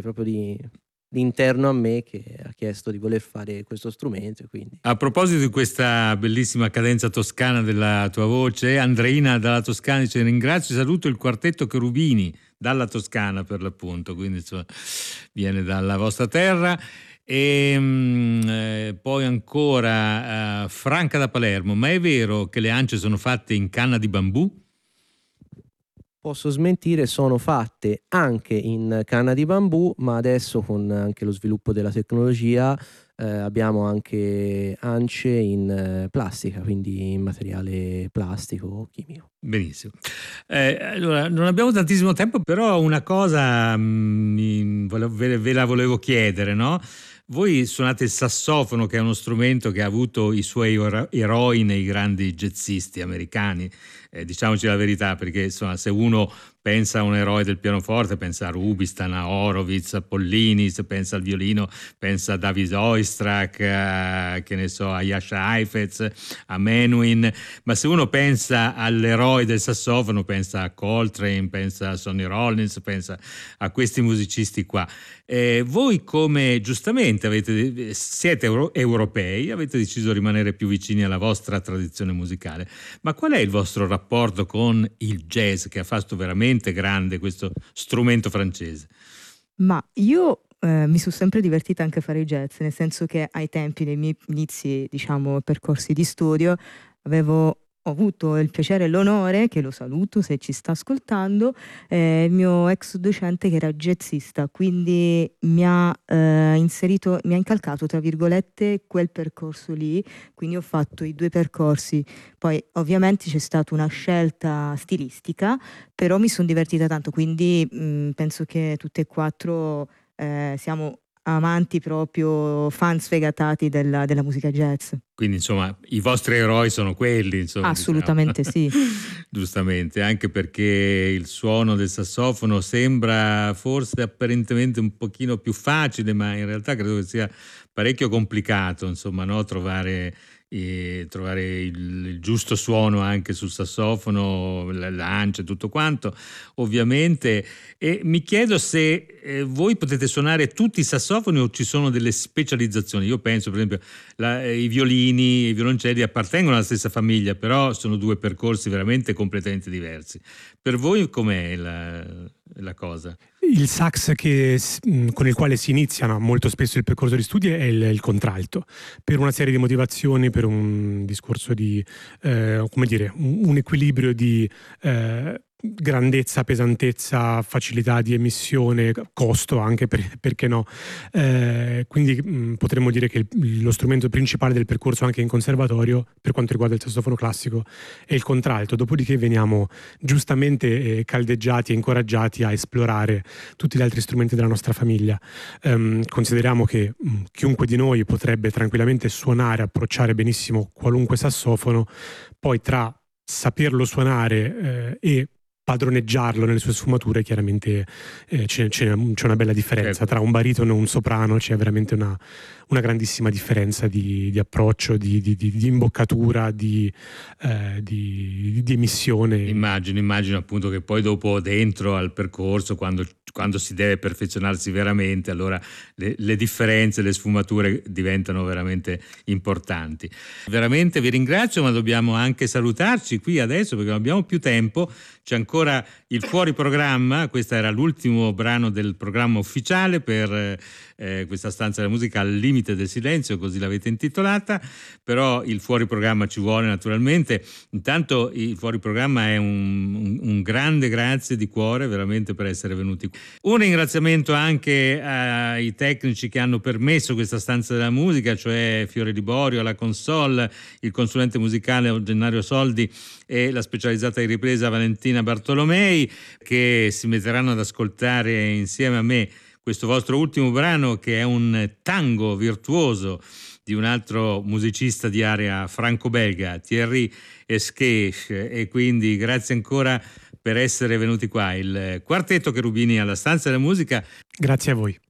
proprio di interno a me, che ha chiesto di voler fare questo strumento, e quindi. A proposito di questa bellissima cadenza toscana della tua voce, Andreina dalla Toscana dice: ringrazio e saluto il quartetto Cherubini dalla Toscana, per l'appunto, quindi insomma, viene dalla vostra terra. E poi ancora Franca da Palermo: ma è vero che le ance sono fatte in canna di bambù? Posso smentire, sono fatte anche in canna di bambù, ma adesso con anche lo sviluppo della tecnologia abbiamo anche ance in plastica, quindi in materiale plastico o chimico. Benissimo. Allora, non abbiamo tantissimo tempo, però una cosa ve la volevo chiedere, no? Voi suonate il sassofono, che è uno strumento che ha avuto i suoi eroi nei grandi jazzisti americani, diciamoci la verità, perché insomma, se uno pensa a un eroe del pianoforte, pensa a Rubinstein, a Horowitz, a Pollini, pensa al violino, pensa a David Oistrakh, che ne so, a Jascha Heifetz, a Menuhin, ma se uno pensa all'eroe del sassofono, pensa a Coltrane, pensa a Sonny Rollins, pensa a questi musicisti qua. Voi, come giustamente siete europei, avete deciso di rimanere più vicini alla vostra tradizione musicale, ma qual è il vostro rapporto con il jazz, che ha fatto veramente grande questo strumento francese? Ma io mi sono sempre divertita anche a fare il jazz, nel senso che ai tempi dei miei inizi, diciamo, percorsi di studio, ho avuto il piacere e l'onore, che lo saluto se ci sta ascoltando, il mio ex docente che era jazzista, quindi mi ha incalcato, tra virgolette, quel percorso lì, quindi ho fatto i due percorsi. Poi ovviamente c'è stata una scelta stilistica, però mi sono divertita tanto, quindi penso che tutte e quattro siamo amanti, proprio fan sfegatati della musica jazz. Quindi insomma i vostri eroi sono quelli, insomma, assolutamente diciamo. Sì. Giustamente, anche perché il suono del sassofono sembra forse apparentemente un pochino più facile, ma in realtà credo che sia parecchio complicato, insomma, no? Trovare il giusto suono anche sul sassofono, l'ance e tutto quanto, ovviamente. E mi chiedo se voi potete suonare tutti i sassofoni o ci sono delle specializzazioni. Io penso, per esempio, i violini, i violoncelli appartengono alla stessa famiglia, però sono due percorsi veramente completamente diversi. Per voi com'è la cosa? Il sax con il quale si iniziano molto spesso il percorso di studi è il contralto, per una serie di motivazioni, per un discorso di, un equilibrio di grandezza, pesantezza, facilità di emissione, costo anche, perché no. Quindi potremmo dire che lo strumento principale del percorso anche in conservatorio, per quanto riguarda il sassofono classico, è il contralto. Dopodiché veniamo giustamente caldeggiati e incoraggiati a esplorare tutti gli altri strumenti della nostra famiglia. Consideriamo che chiunque di noi potrebbe tranquillamente suonare, approcciare benissimo qualunque sassofono, poi tra saperlo suonare e padroneggiarlo nelle sue sfumature, chiaramente c'è una bella differenza. Tra un baritono e un soprano c'è veramente una grandissima differenza di approccio, di imboccatura, di emissione. Immagino appunto che poi dopo, dentro al percorso, quando si deve perfezionarsi veramente, allora le differenze, le sfumature diventano veramente importanti. Veramente vi ringrazio, ma dobbiamo anche salutarci qui adesso perché non abbiamo più tempo. C'è ancora il fuori programma. Questo era l'ultimo brano del programma ufficiale per questa stanza della musica Al limite del silenzio, così l'avete intitolata. Però il fuori programma ci vuole, naturalmente. Intanto il fuori programma è un grande grazie di cuore veramente per essere venuti qui. Un ringraziamento anche ai tecnici che hanno permesso questa stanza della musica, cioè Fiore Liborio alla console, il consulente musicale Gennario Soldi e la specializzata di ripresa Valentina Bartolomei, che si metteranno ad ascoltare insieme a me questo vostro ultimo brano, che è un tango virtuoso di un altro musicista di area franco-belga, Thierry Esqueix. E quindi grazie ancora per essere venuti qua. Il quartetto Cherubini alla stanza della musica. Grazie a voi.